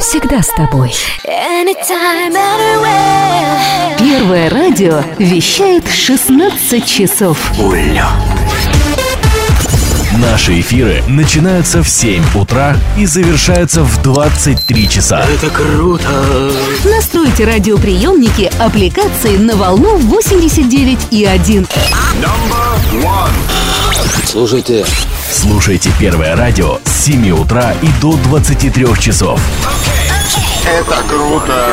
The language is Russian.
всегда с тобой. Anytime, anywhere. Первое радио вещает 16 часов. Наши эфиры начинаются в 7 утра и завершаются в 23 часа. Это круто! Настройте радиоприемники аппликации на волну 89,1. Слушайте Первое радио с 7 утра и до 23 часов. Это круто!